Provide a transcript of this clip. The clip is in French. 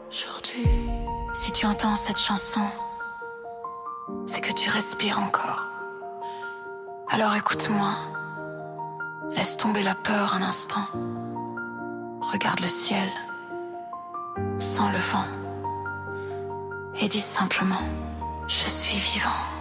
Aujourd'hui, si tu entends cette chanson, c'est que tu respires encore. Alors écoute-moi, laisse tomber la peur un instant. Regarde le ciel, sens le vent, et dis simplement, je suis vivant.